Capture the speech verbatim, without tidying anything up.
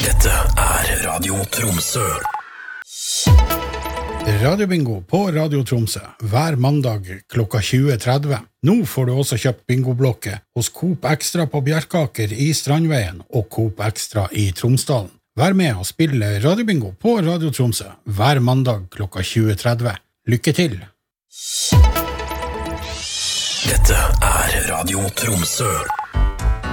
Dette er Radio Tromsø. Radiobingo på Radio Tromsø hver mandag klokka tjue tretti. Nå får du også kjøpt bingoblokke hos Coop Extra på Bjerkaker i Strandveien og Coop Extra i Tromsdalen. Vær med og spille Radiobingo på Radio Tromsø hver mandag klokka tjue tretti. Lykke til! Dette er Radio Tromsø.